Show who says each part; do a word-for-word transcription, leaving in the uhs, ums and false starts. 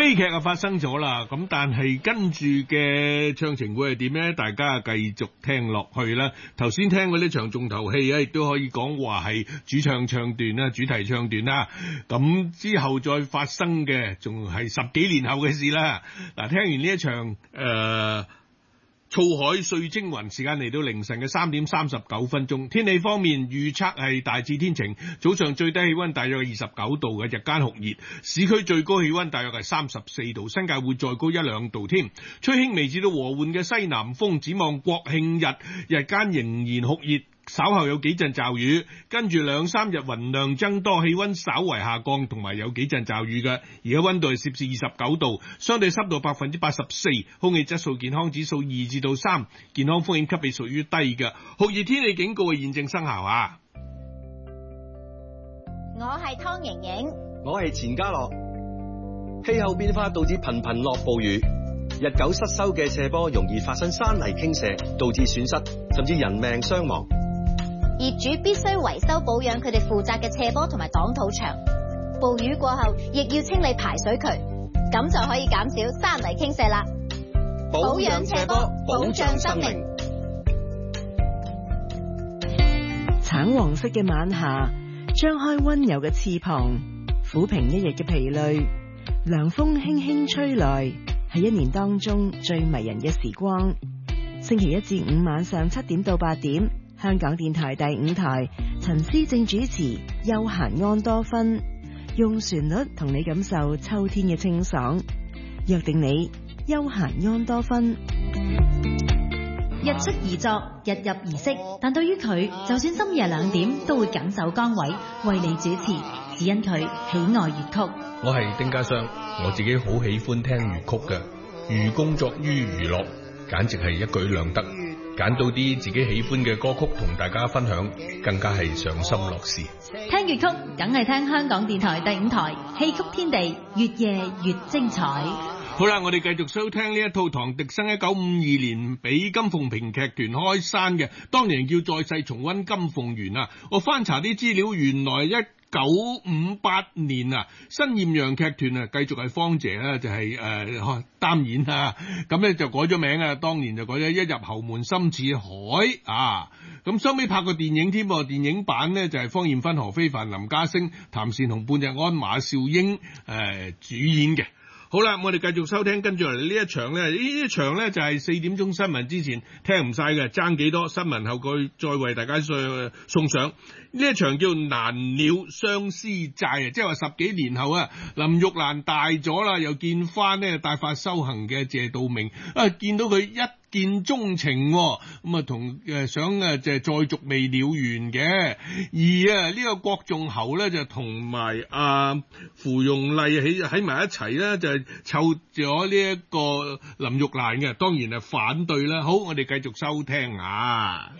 Speaker 1: 悲劇啊發生咗啦，咁但係跟住嘅唱情會係點呢？大家繼續聽落去啦。頭先聽嗰啲場重頭戲啊，亦都可以講話係主唱唱段啦、主題唱段啦。咁之後再發生嘅，仲係十幾年後嘅事啦。嗱，聽完呢一場誒。呃醋海碎蒸雲，時間嚟到凌晨嘅三點三十九分鐘。天氣方面預測係大致天晴，早上最低氣溫大約係二十九度嘅，日間酷熱，市區最高氣溫大約係三十四度，新界會再高一兩度添。吹輕微至到和緩嘅西南風，展望國慶日日間仍然酷熱。稍後有幾陣驟雨，跟住兩三日雲量增多，氣溫稍為下降，同埋有幾陣驟雨嘅。而家溫度係攝氏二十九度，相對濕度百分之八十四，空氣質素健康指數二至到三，健康風險級別屬於低嘅。酷熱天氣警告係現正生效啊！
Speaker 2: 我係湯盈盈，
Speaker 3: 我係錢嘉樂。氣候變化導致頻頻落暴雨，日久失修嘅斜坡容易發生山泥傾瀉，導致損失甚至人命傷亡。
Speaker 2: 業主必須維修保養佢哋負責嘅斜坡同埋擋土牆。暴雨過後，亦要清理排水渠，咁就可以減少山泥傾瀉啦。保養斜坡，保障生命。
Speaker 4: 橙黃色嘅晚霞，張開溫柔嘅翅膀，撫平一日嘅疲累。涼風輕輕吹來，係一年當中最迷人嘅時光。星期一至五晚上七點到八點，香港電台第五台，陳思正主持《悠閒安多芬》，用旋律同你感受秋天嘅清爽。約定你悠閒安多芬。
Speaker 5: 日出而作，日入而息，但對於佢，就算深夜兩點都會緊守崗位，為你主持，只因佢喜愛粵曲。
Speaker 6: 我係丁家雙，我自己好喜歡聽粵曲嘅，寓工作於娛樂，簡直係一舉兩得。揀到啲自己喜歡嘅歌曲同大家分享，更加係賞心樂事。
Speaker 5: 聽粵曲，梗係聽香港電台第五台戲曲天地，越夜越精彩。
Speaker 1: 好啦，我哋繼續收聽呢一套唐滌生一九五二年俾金鳳屏劇團開山嘅，當年叫再世重溫金鳳緣啊！我翻查啲資料，原來一九五八年啊，新艷陽劇團啊，繼續係芳姐啦，就係誒擔演啊，咁咧就改咗名啊，當年就改咗一入侯門深似海啊，咁收尾拍個電影添喎，電影版呢，就係方艷芬、何非凡、林家聲、譚善紅、半日安、馬少英誒、呃、主演嘅。好啦，我哋繼續收聽，跟住嚟呢一場呢，呢一場呢就係四點鐘新聞之前聽唔晒嘅，爭幾多新聞後佢再為大家送上。呢一場叫難了相思債啊，即係話十幾年後啊，林玉蘭大咗啦，又見翻呢大發修行嘅謝道明啊，見到佢一見鍾情，咁啊同誒想誒就係再續未了緣嘅，而啊呢個郭仲侯咧就同埋阿芙蓉麗喺喺埋一齊咧，就係湊咗呢一個林玉蘭嘅，當然係反對啦。好，我哋繼續收聽啊。